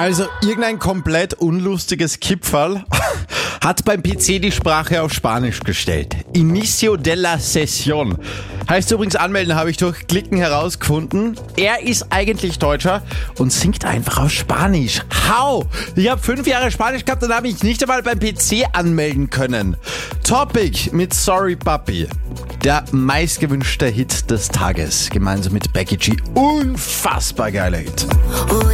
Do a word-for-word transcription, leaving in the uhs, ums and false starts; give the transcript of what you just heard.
Also irgendein komplett unlustiges Kipferl hat beim P C die Sprache auf Spanisch gestellt. Inicio de la sesión. Heißt übrigens anmelden, habe ich durch Klicken herausgefunden. Er ist eigentlich Deutscher und singt einfach auf Spanisch. How? Ich habe fünf Jahre Spanisch gehabt und habe mich nicht einmal beim P C anmelden können. Topic mit Sorry Papi. Der meistgewünschte Hit des Tages. Gemeinsam mit Becky G. Unfassbar geiler Hit.